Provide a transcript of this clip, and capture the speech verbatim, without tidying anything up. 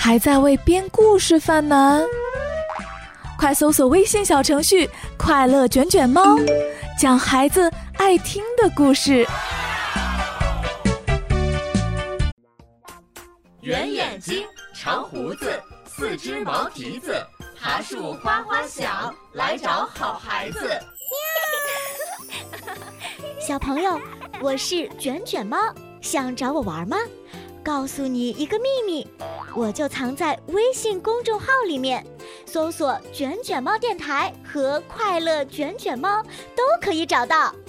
还在为编故事犯难？快搜索微信小程序快乐卷卷猫，讲孩子爱听的故事。 圆眼睛，长胡子，四只毛蹄子，爬树花花小，来找好孩子。 小朋友，我是卷卷猫，想找我玩吗？告诉你一个秘密，我就藏在微信公众号里面，搜索卷卷猫电台和快乐卷卷猫都可以找到。